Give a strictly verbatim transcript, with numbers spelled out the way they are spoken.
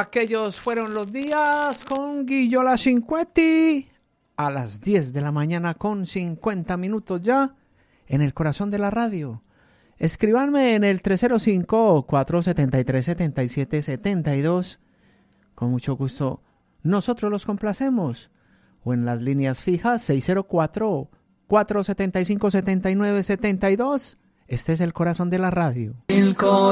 aquellos fueron los días con Guillola Cinquetti a las diez de la mañana con cincuenta minutos ya en el corazón de la radio. Escríbanme en el tres cero cinco, cuatro siete tres, siete siete siete dos. Con mucho gusto nosotros los complacemos. O en las líneas fijas seis cero cuatro, cuatro siete cinco, siete nueve siete dos. Este es el corazón de la radio. El corazón